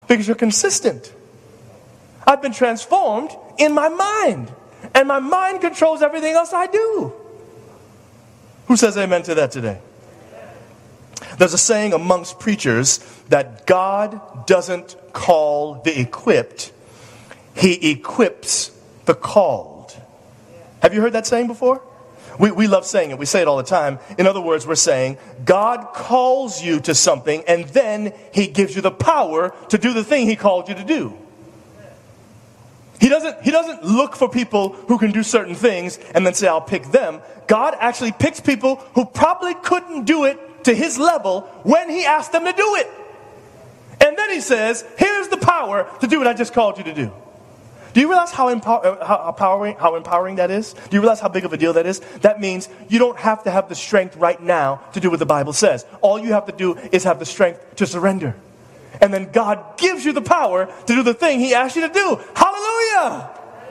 Because you're consistent. I've been transformed in my mind. And my mind controls everything else I do. Who says amen to that today? There's a saying amongst preachers that God doesn't call the equipped, He equips the called. Have you heard that saying before? We love saying it. We say it all the time. In other words, we're saying God calls you to something and then He gives you the power to do the thing He called you to do. He doesn't look for people who can do certain things and then say, I'll pick them. God actually picks people who probably couldn't do it to His level when He asked them to do it. And then He says, here's the power to do what I just called you to do. Do you realize how empowering that is? Do you realize how big of a deal that is? That means you don't have to have the strength right now to do what the Bible says. All you have to do is have the strength to surrender. And then God gives you the power to do the thing He asked you to do. Hallelujah!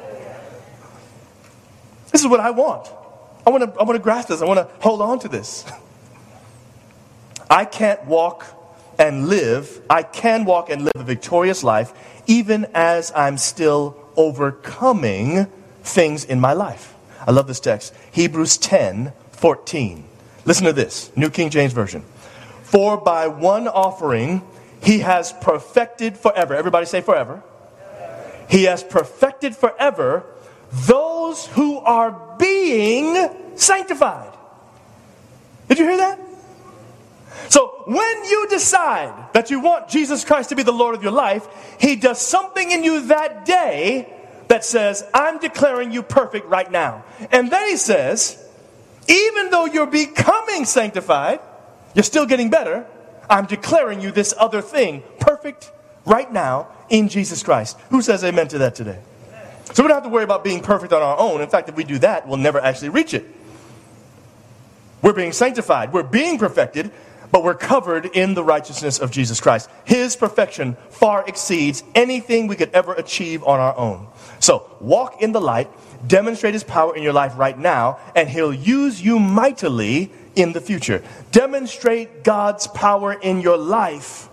This is what I want. I want to grasp this. I want to hold on to this. I can walk and live a victorious life even as I'm still overcoming things in my life. I love this text. Hebrews 10:14. Listen to this. New King James Version. For by one offering He has perfected forever. Everybody say forever. He has perfected forever those who are being sanctified. Did you hear that? So when you decide that you want Jesus Christ to be the Lord of your life, He does something in you that day that says, I'm declaring you perfect right now. And then He says, even though you're becoming sanctified, you're still getting better, I'm declaring you this other thing, perfect right now in Jesus Christ. Who says amen to that today? So we don't have to worry about being perfect on our own. In fact, if we do that, we'll never actually reach it. We're being sanctified. We're being perfected, but we're covered in the righteousness of Jesus Christ. His perfection far exceeds anything we could ever achieve on our own. So walk in the light, demonstrate His power in your life right now, and He'll use you mightily in the future. Demonstrate God's power in your life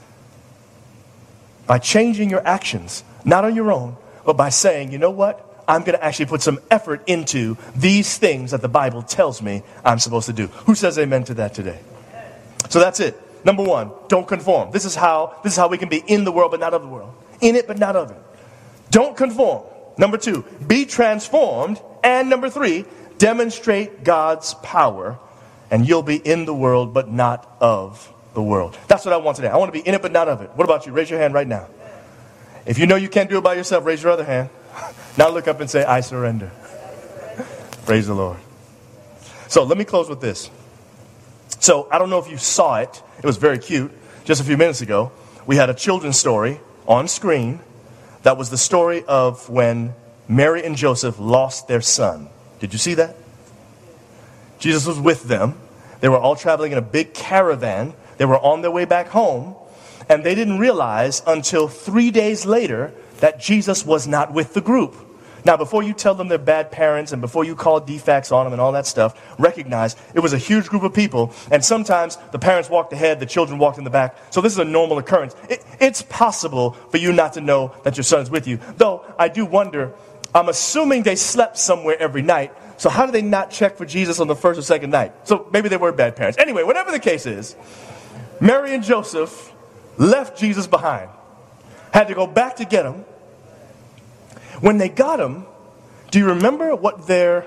by changing your actions, not on your own, but by saying, you know what? I'm going to actually put some effort into these things that the Bible tells me I'm supposed to do. Who says amen to that today? So that's it. Number one, don't conform. This is how we can be in the world but not of the world. In it but not of it. Don't conform. Number two, be transformed. And number three, demonstrate God's power. And you'll be in the world but not of the world. That's what I want today. I want to be in it but not of it. What about you? Raise your hand right now. If you know you can't do it by yourself, raise your other hand. Now look up and say, I surrender. Praise the Lord. So let me close with this. So I don't know if you saw it. It was very cute. Just a few minutes ago, we had a children's story on screen that was the story of when Mary and Joseph lost their son. Did you see that? Jesus was with them. They were all traveling in a big caravan. They were on their way back home. And they didn't realize until 3 days later that Jesus was not with the group. Now, before you tell them they're bad parents and before you call defects on them and all that stuff, recognize it was a huge group of people. And sometimes the parents walked ahead, the children walked in the back. So this is a normal occurrence. It's possible for you not to know that your son's with you. Though I do wonder, I'm assuming they slept somewhere every night. So how do they not check for Jesus on the first or second night? So maybe they were bad parents. Anyway, whatever the case is, Mary and Joseph left Jesus behind. Had to go back to get him. When they got him, do you remember what their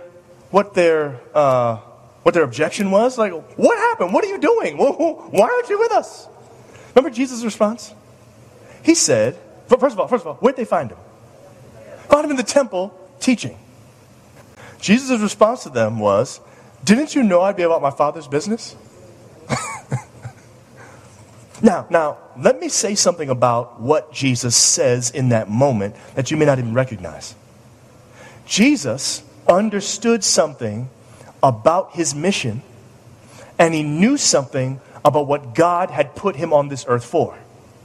objection was? Like, what happened? What are you doing? Why aren't you with us? Remember Jesus' response? He said, first of all, where'd they find him? Found him in the temple teaching. Jesus' response to them was, didn't you know I'd be about my Father's business? Now, let me say something about what Jesus says in that moment that you may not even recognize. Jesus understood something about his mission, and he knew something about what God had put him on this earth for.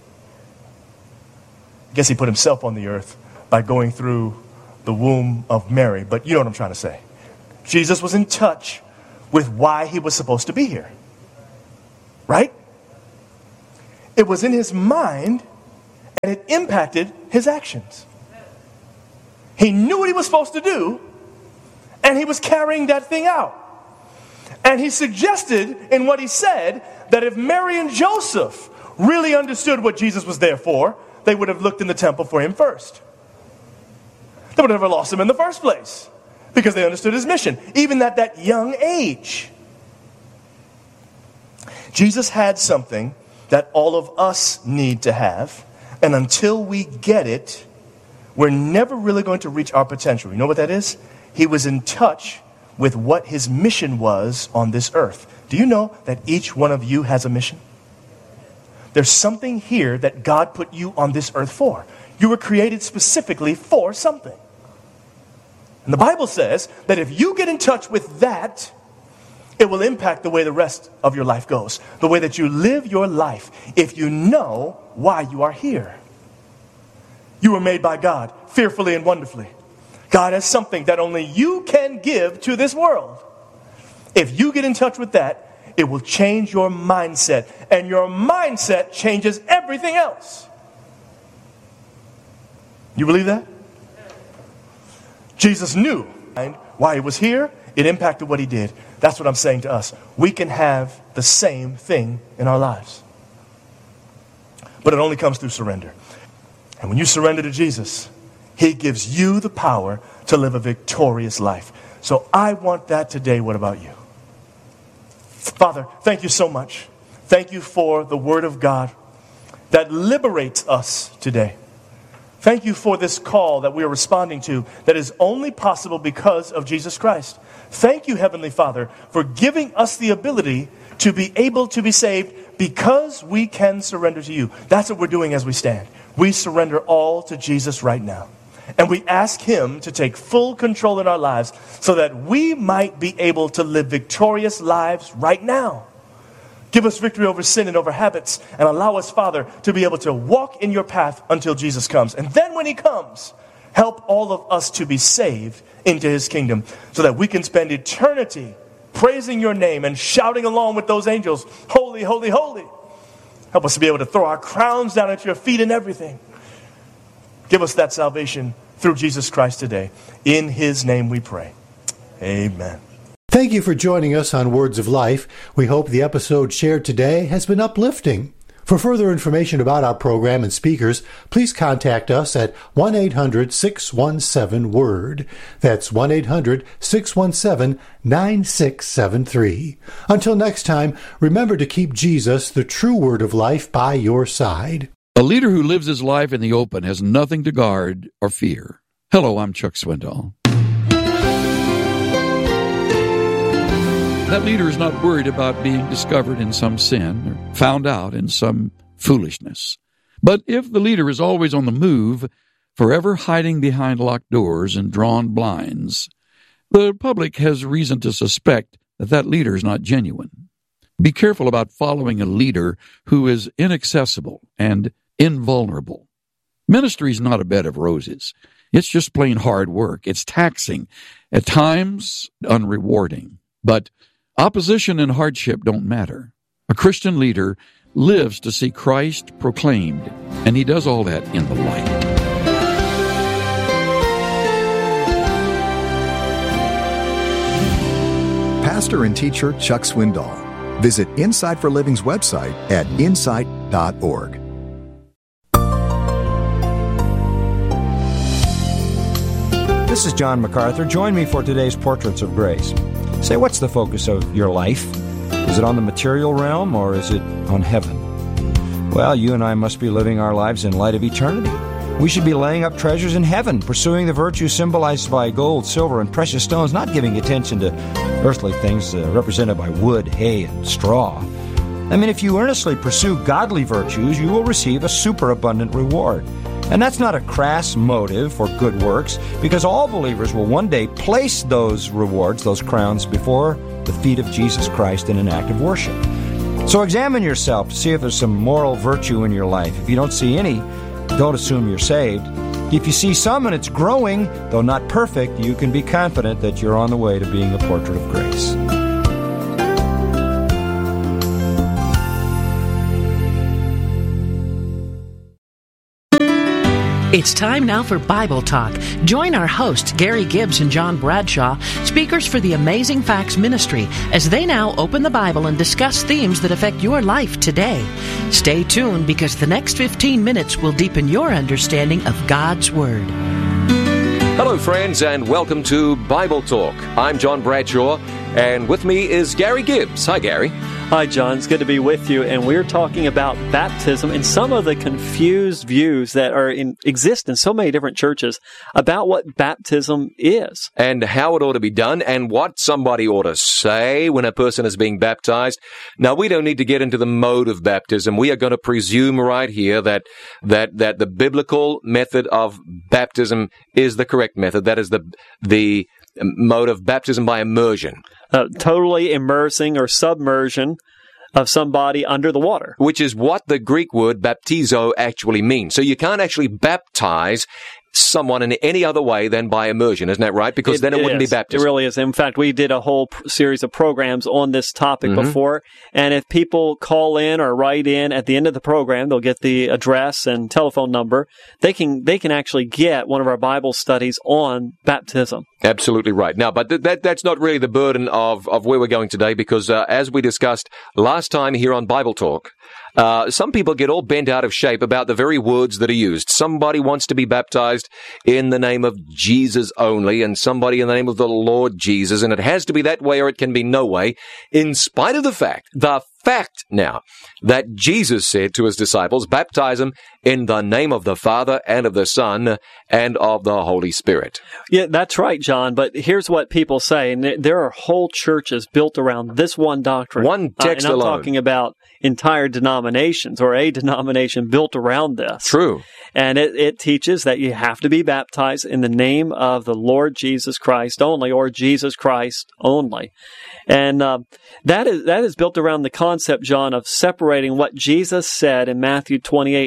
I guess he put himself on the earth by going through the womb of Mary, but you know what I'm trying to say. Jesus was in touch with why he was supposed to be here. Right? It was in his mind, and it impacted his actions. He knew what he was supposed to do, and he was carrying that thing out. And he suggested in what he said that if Mary and Joseph really understood what Jesus was there for, they would have looked in the temple for him first. They would have never lost him in the first place because they understood his mission, even at that young age. Jesus had something that all of us need to have, and until we get it, we're never really going to reach our potential. You know what that is? He was in touch with what his mission was on this earth. Do you know that each one of you has a mission? There's something here that God put you on this earth for. You were created specifically for something. And the Bible says that if you get in touch with that, it will impact the way the rest of your life goes. The way that you live your life, if you know why you are here. You were made by God, fearfully and wonderfully. God has something that only you can give to this world. If you get in touch with that, it will change your mindset. And your mindset changes everything else. You believe that? Jesus knew why he was here. It impacted what he did. That's what I'm saying to us. We can have the same thing in our lives. But it only comes through surrender. And when you surrender to Jesus, he gives you the power to live a victorious life. So I want that today. What about you? Father, thank you so much. Thank you for the Word of God that liberates us today. Thank you for this call that we are responding to that is only possible because of Jesus Christ. Thank you, Heavenly Father, for giving us the ability to be able to be saved because we can surrender to you. That's what we're doing as we stand. We surrender all to Jesus right now. And we ask him to take full control in our lives so that we might be able to live victorious lives right now. Give us victory over sin and over habits, and allow us, Father, to be able to walk in your path until Jesus comes. And then when he comes, help all of us to be saved into his kingdom so that we can spend eternity praising your name and shouting along with those angels, holy, holy, holy. Help us to be able to throw our crowns down at your feet and everything. Give us that salvation through Jesus Christ today. In his name we pray. Amen. Thank you for joining us on Words of Life. We hope the episode shared today has been uplifting. For further information about our program and speakers, please contact us at 1-800-617-WORD. That's 1-800-617-9673. Until next time, remember to keep Jesus, the true Word of life, by your side. A leader who lives his life in the open has nothing to guard or fear. Hello, I'm Chuck Swindoll. That leader is not worried about being discovered in some sin or found out in some foolishness. But if the leader is always on the move, forever hiding behind locked doors and drawn blinds, the public has reason to suspect that that leader is not genuine. Be careful about following a leader who is inaccessible and invulnerable. Ministry is not a bed of roses. It's just plain hard work. It's taxing, at times unrewarding. But opposition and hardship don't matter. A Christian leader lives to see Christ proclaimed, and he does all that in the light. Pastor and teacher Chuck Swindoll. Visit Insight for Living's website at insight.org. This is John MacArthur. Join me for today's Portraits of Grace. Say, what's the focus of your life? Is it on the material realm or is it on heaven? Well, you and I must be living our lives in light of eternity. We should be laying up treasures in heaven, pursuing the virtues symbolized by gold, silver, and precious stones, not giving attention to earthly things represented by wood, hay, and straw. I mean, if you earnestly pursue godly virtues, you will receive a superabundant reward. And that's not a crass motive for good works, because all believers will one day place those rewards, those crowns, before the feet of Jesus Christ in an act of worship. So examine yourself to see if there's some moral virtue in your life. If you don't see any, don't assume you're saved. If you see some and it's growing, though not perfect, you can be confident that you're on the way to being a portrait of grace. It's time now for Bible Talk. Join our hosts, Gary Gibbs and John Bradshaw, speakers for the Amazing Facts Ministry, as they now open the Bible and discuss themes that affect your life today. Stay tuned because the next 15 minutes will deepen your understanding of God's Word. Hello, friends, and welcome to Bible Talk. I'm John Bradshaw, and with me is Gary Gibbs. Hi, Gary. Hi, John. It's good to be with you. And we're talking about baptism and some of the confused views that exist in so many different churches about what baptism is. And how it ought to be done, and what somebody ought to say when a person is being baptized. Now, we don't need to get into the mode of baptism. We are going to presume right here that the biblical method of baptism is the correct method. That is the mode of baptism by immersion. Totally immersing or submersion of somebody under the water. Which is what the Greek word baptizo actually means. So you can't actually baptize someone in any other way than by immersion, isn't that right? Because then it wouldn't be baptism. It really is. In fact, we did a whole series of programs on this topic before, and if people call in or write in at the end of the program, they'll get the address and telephone number. They can actually get one of our Bible studies on baptism. Absolutely right. Now, but that's not really the burden of where we're going today, because as we discussed last time here on Bible Talk, some people get all bent out of shape about the very words that are used. Somebody wants to be baptized in the name of Jesus only, and somebody in the name of the Lord Jesus, and it has to be that way or it can be no way, in spite of the fact now that Jesus said to his disciples, baptize them in the name of the Father and of the Son and of the Holy Spirit. Yeah, that's right, John. But here's what people say. And there are whole churches built around this one doctrine. One text and I'm alone. talking about entire denominations or a denomination built around this. True. And it teaches that you have to be baptized in the name of the Lord Jesus Christ only, or Jesus Christ only. And that is built around the concept, John, of separating what Jesus said in Matthew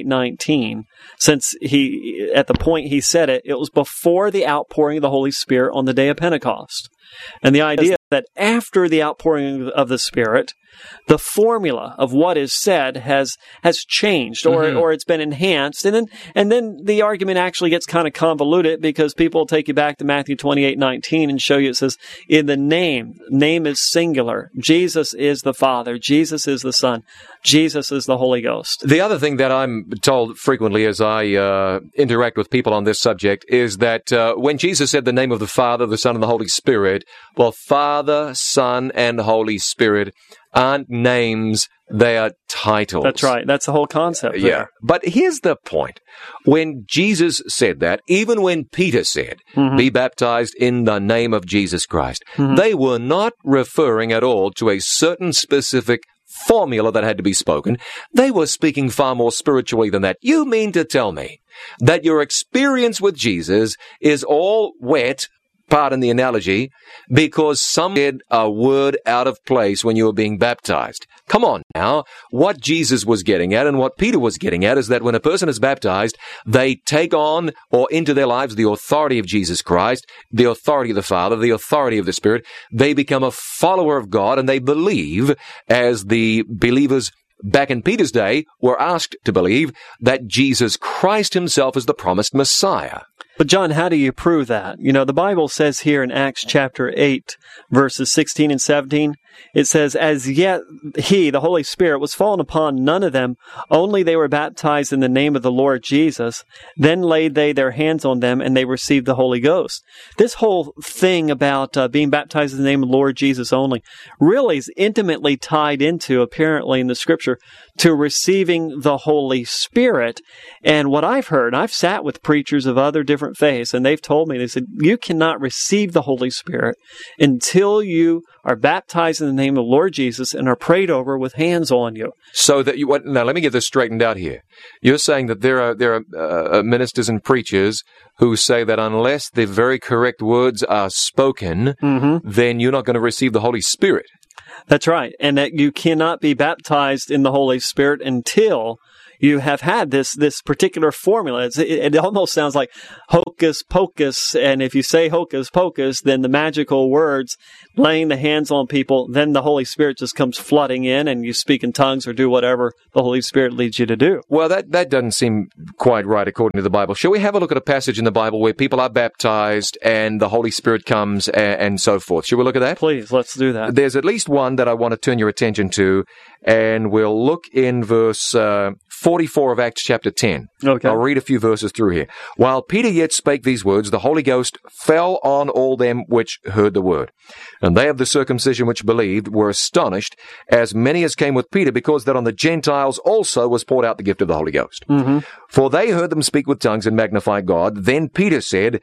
28:19. Since at the point he said it, it was before the outpouring of the Holy Spirit on the day of Pentecost. And the idea that after the outpouring of the Spirit, the formula of what is said has changed, or it's been enhanced, and then the argument actually gets kind of convoluted, because people take you back to Matthew 28:19 and show you it says, in the name is singular. Jesus is the Father. Jesus is the Son. Jesus is the Holy Ghost. The other thing that I'm told frequently as I interact with people on this subject is that when Jesus said the name of the Father, the Son, and the Holy Spirit, well, Father, Son, and Holy Spirit aren't names, they are titles. That's right. That's the whole concept there. Yeah. But here's the point. When Jesus said that, even when Peter said, be baptized in the name of Jesus Christ, they were not referring at all to a certain specific formula that had to be spoken. They were speaking far more spiritually than that. You mean to tell me that your experience with Jesus is all wet, pardon the analogy, because some said a word out of place when you were being baptized? Come on now. What Jesus was getting at and what Peter was getting at is that when a person is baptized, they take on or into their lives the authority of Jesus Christ, the authority of the Father, the authority of the Spirit. They become a follower of God, and they believe, as the believers back in Peter's day were asked to believe, that Jesus Christ himself is the promised Messiah. But John, how do you prove that? You know, the Bible says here in Acts chapter 8, verses 16 and 17, it says, as yet he, the Holy Spirit, was fallen upon none of them, only they were baptized in the name of the Lord Jesus. Then laid they their hands on them, and they received the Holy Ghost. This whole thing about being baptized in the name of the Lord Jesus only really is intimately tied into, apparently in the Scripture, to receiving the Holy Spirit. And what I've heard, I've sat with preachers of other different faiths, and they've told me, they said, you cannot receive the Holy Spirit until you are baptized in the name of the Lord Jesus and are prayed over with hands on you. So that now let me get this straightened out here. You're saying that there are ministers and preachers who say that unless the very correct words are spoken, then you're not going to receive the Holy Spirit. That's right. And that you cannot be baptized in the Holy Spirit until you have had this particular formula. It almost sounds like hocus pocus, and if you say hocus pocus, then the magical words, laying the hands on people, then the Holy Spirit just comes flooding in, and you speak in tongues or do whatever the Holy Spirit leads you to do. Well, that doesn't seem quite right according to the Bible. Shall we have a look at a passage in the Bible where people are baptized and the Holy Spirit comes and so forth? Shall we look at that? Please, let's do that. There's at least one that I want to turn your attention to, and we'll look in verse 44 of Acts chapter 10. Okay. I'll read a few verses through here. While Peter yet spake these words, the Holy Ghost fell on all them which heard the word. And they of the circumcision which believed were astonished, as many as came with Peter, because that on the Gentiles also was poured out the gift of the Holy Ghost. Mm-hmm. For they heard them speak with tongues and magnify God. Then Peter said,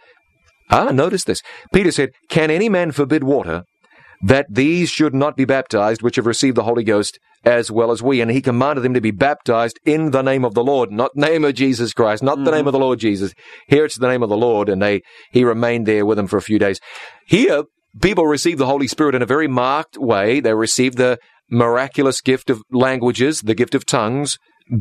notice this. Peter said, Can any man forbid water, that these should not be baptized, which have received the Holy Ghost as well as we? And he commanded them to be baptized in the name of the Lord, not name of Jesus Christ, not the name of the Lord Jesus. Here it's the name of the Lord, and he remained there with them for a few days. Here, people received the Holy Spirit in a very marked way. They received the miraculous gift of languages, the gift of tongues,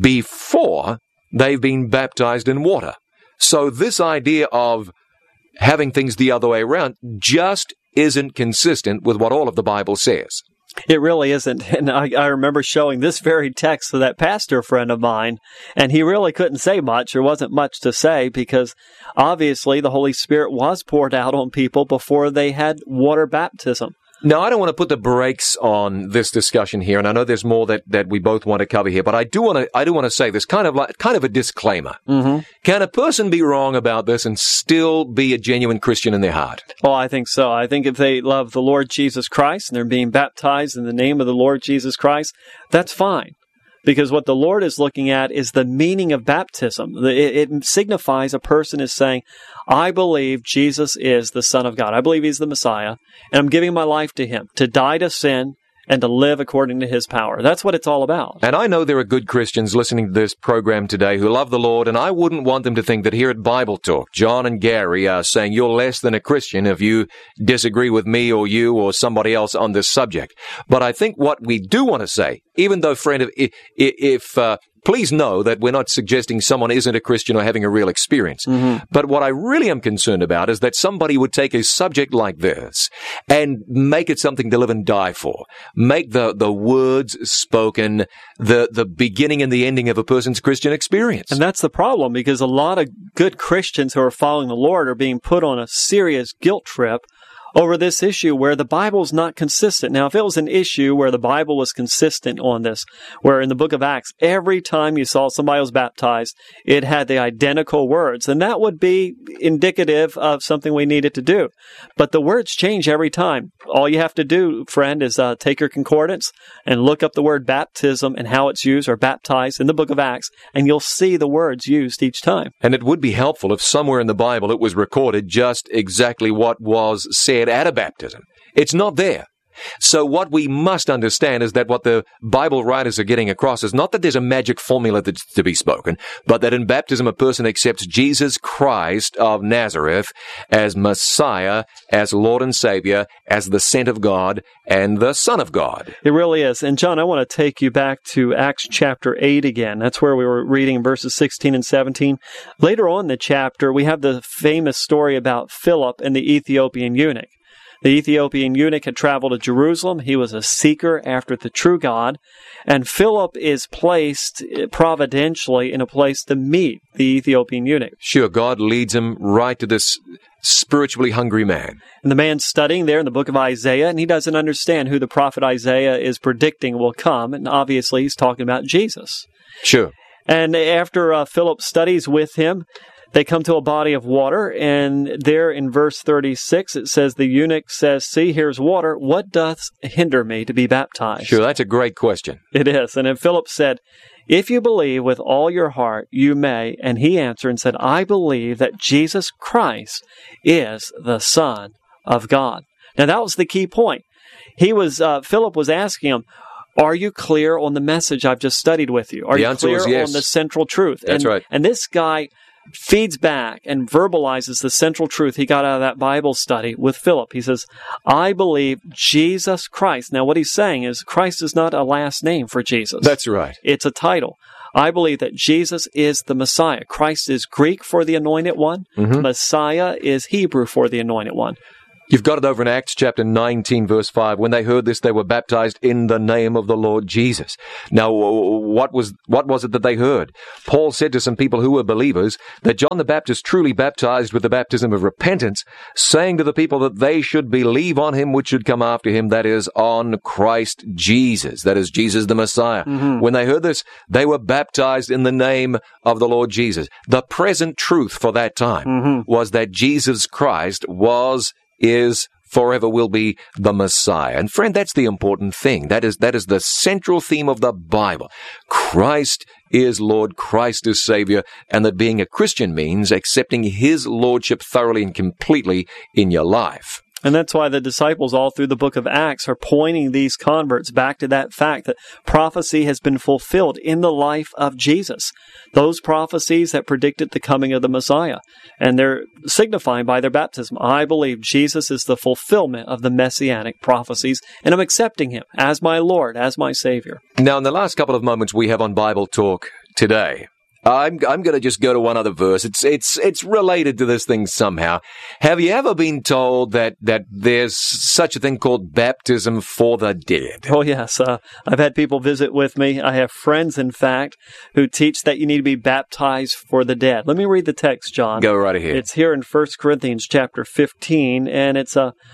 before they've been baptized in water. So this idea of having things the other way around just isn't consistent with what all of the Bible says. It really isn't. And I remember showing this very text to that pastor friend of mine, and he really couldn't say much. There wasn't much to say because obviously the Holy Spirit was poured out on people before they had water baptism. Now, I don't want to put the brakes on this discussion here, and I know there's more that we both want to cover here, but I do want to say this kind of a disclaimer. Mm-hmm. Can a person be wrong about this and still be a genuine Christian in their heart? Oh, I think so. I think if they love the Lord Jesus Christ and they're being baptized in the name of the Lord Jesus Christ, that's fine. Because what the Lord is looking at is the meaning of baptism. It signifies a person is saying, I believe Jesus is the Son of God. I believe He's the Messiah, and I'm giving my life to Him, to die to sin and to live according to His power. That's what it's all about. And I know there are good Christians listening to this program today who love the Lord, and I wouldn't want them to think that here at Bible Talk, John and Gary are saying you're less than a Christian if you disagree with me or you or somebody else on this subject. But I think what we do want to say, even though, friend, please know that we're not suggesting someone isn't a Christian or having a real experience. Mm-hmm. But what I really am concerned about is that somebody would take a subject like this and make it something to live and die for. Make the words spoken the beginning and the ending of a person's Christian experience. And that's the problem, because a lot of good Christians who are following the Lord are being put on a serious guilt trip over this issue where the Bible's not consistent. Now, if it was an issue where the Bible was consistent on this, where in the book of Acts, every time you saw somebody was baptized, it had the identical words, then that would be indicative of something we needed to do. But the words change every time. All you have to do, friend, is take your concordance and look up the word baptism and how it's used, or baptized, in the book of Acts, and you'll see the words used each time. And it would be helpful if somewhere in the Bible it was recorded just exactly what was said at a baptism. It's not there. So what we must understand is that what the Bible writers are getting across is not that there's a magic formula that's to be spoken, but that in baptism a person accepts Jesus Christ of Nazareth as Messiah, as Lord and Savior, as the sent of God, and the Son of God. It really is. And John, I want to take you back to Acts chapter 8 again. That's where we were reading verses 16 and 17. Later on in the chapter, we have the famous story about Philip and the Ethiopian eunuch. The Ethiopian eunuch had traveled to Jerusalem. He was a seeker after the true God. And Philip is placed providentially in a place to meet the Ethiopian eunuch. Sure, God leads him right to this spiritually hungry man. And the man's studying there in the book of Isaiah, and he doesn't understand who the prophet Isaiah is predicting will come. And obviously, he's talking about Jesus. Sure. And after Philip studies with him, they come to a body of water, and there in verse 36, it says, the eunuch says, see, here's water. What doth hinder me to be baptized? Sure, that's a great question. It is. And then Philip said, if you believe with all your heart, you may. And he answered and said, I believe that Jesus Christ is the Son of God. Now, that was the key point. Philip was asking him, are you clear on the message I've just studied with you? Are you clear on the central truth? That's right. And this guy feeds back and verbalizes the central truth he got out of that Bible study with Philip. He says, I believe Jesus Christ. Now, what he's saying is Christ is not a last name for Jesus. That's right. It's a title. I believe that Jesus is the Messiah. Christ is Greek for the Anointed One. Messiah is Hebrew for the Anointed One. You've got it over in Acts chapter 19, verse 5. When they heard this, they were baptized in the name of the Lord Jesus. Now, what was it that they heard? Paul said to some people who were believers that John the Baptist truly baptized with the baptism of repentance, saying to the people that they should believe on him which should come after him, that is, on Christ Jesus, that is, Jesus the Messiah. When they heard this, they were baptized in the name of the Lord Jesus. The present truth for that time was that Jesus Christ is, forever will be the Messiah. And friend, that's the important thing. That is the central theme of the Bible. Christ is Lord, Christ is Savior, and that being a Christian means accepting His Lordship thoroughly and completely in your life. And that's why the disciples all through the book of Acts are pointing these converts back to that fact that prophecy has been fulfilled in the life of Jesus. Those prophecies that predicted the coming of the Messiah. And they're signifying by their baptism, I believe Jesus is the fulfillment of the messianic prophecies, and I'm accepting Him as my Lord, as my Savior. Now, in the last couple of moments we have on Bible Talk today, I'm going to just go to one other verse. It's related to this thing somehow. Have you ever been told that there's such a thing called baptism for the dead? Oh, yes. I've had people visit with me. I have friends, in fact, who teach that you need to be baptized for the dead. Let me read the text, John. Go right ahead. It's here in 1 Corinthians chapter 15, and it's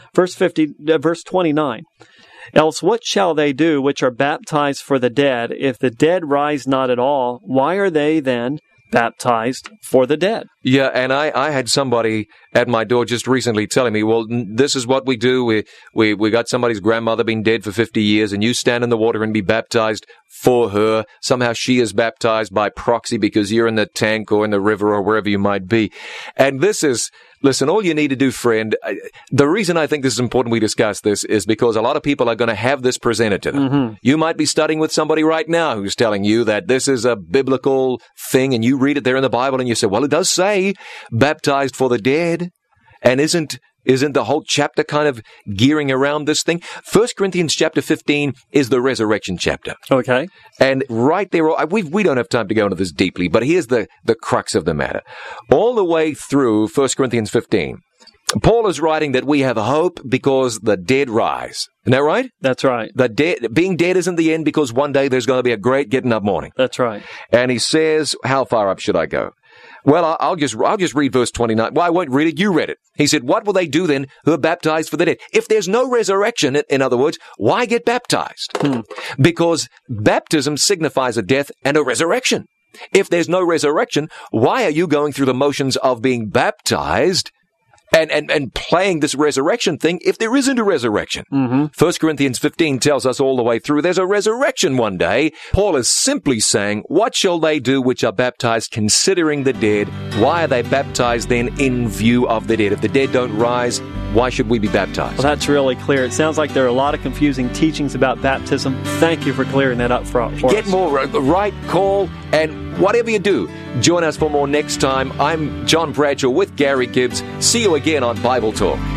verse 29. Else what shall they do which are baptized for the dead? If the dead rise not at all, why are they then baptized for the dead? Yeah, and I had somebody at my door just recently telling me, well, this is what we do. We got somebody's grandmother been dead for 50 years, and you stand in the water and be baptized for her. Somehow she is baptized by proxy because you're in the tank or in the river or wherever you might be. And listen, all you need to do, friend, the reason I think this is important we discuss this is because a lot of people are going to have this presented to them. You might be studying with somebody right now who's telling you that this is a biblical thing, and you read it there in the Bible, and you say, well, it does say baptized for the dead. And isn't the whole chapter kind of gearing around this thing? 1 Corinthians chapter 15 is the resurrection chapter. Okay. And right there, we don't have time to go into this deeply, but here's the crux of the matter. All the way through 1 Corinthians 15, Paul is writing that we have hope because the dead rise. Isn't that right? That's right. Being dead isn't the end because one day there's going to be a great getting up morning. That's right. And he says, how far up should I go? Well, I'll just read verse 29. Well, I won't read it. You read it. He said, what will they do then who are baptized for the dead? If there's no resurrection, in other words, why get baptized? Because baptism signifies a death and a resurrection. If there's no resurrection, why are you going through the motions of being baptized and playing this resurrection thing if there isn't a resurrection? 1 Corinthians 15 tells us all the way through there's a resurrection one day. Paul is simply saying, what shall they do which are baptized considering the dead? Why are they baptized then in view of the dead? If the dead don't rise, why should we be baptized? Well, that's really clear. It sounds like there are a lot of confusing teachings about baptism. Thank you for clearing that up for us. Get more right, call, and whatever you do, join us for more next time. I'm John Bradshaw with Gary Gibbs. See you again on Bible Talk.